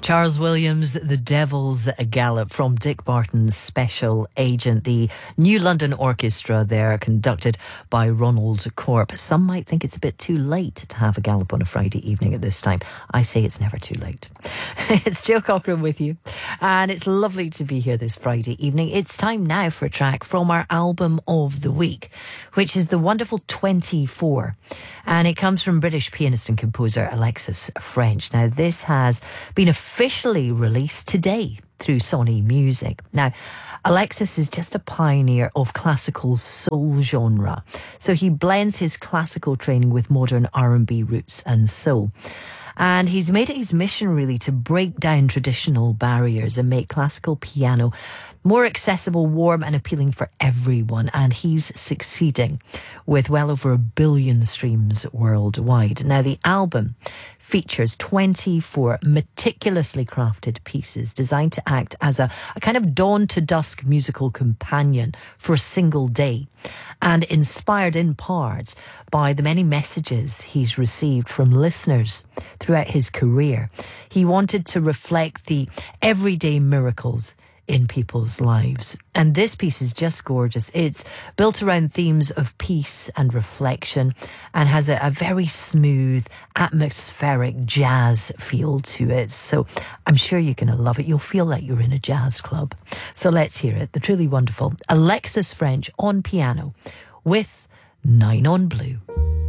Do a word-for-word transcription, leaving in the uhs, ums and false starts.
Charles Williams, The Devil's Gallop from Dick Barton's Special Agent, the New London Orchestra there, conducted by Ronald Corp. Some might think it's a bit too late to have a gallop on a Friday evening at this time. I say it's never too late. It's Jill Cochran with you, and it's lovely to be here this Friday evening. It's time now for a track from our album of the week, which is the wonderful twenty-four, and it comes from British pianist and composer Alexis French. Now, this has been officially released today through Sony Music. Now, Alexis is just a pioneer of classical soul genre, so he blends his classical training with modern R and B roots and soul. And he's made it his mission, really, to break down traditional barriers and make classical piano more accessible, warm and appealing for everyone. And he's succeeding with well over a billion streams worldwide. Now, the album features twenty-four meticulously crafted pieces designed to act as a, a kind of dawn to dusk musical companion for a single day, and inspired in part by the many messages he's received from listeners throughout his career. He wanted to reflect the everyday miracles in people's lives. And this piece is just gorgeous. It's built around themes of peace and reflection, and has a, a very smooth, atmospheric jazz feel to it. So I'm sure you're going to love it. You'll feel like you're in a jazz club. So let's hear it. The truly wonderful Alexis French on piano with Nine on Blue.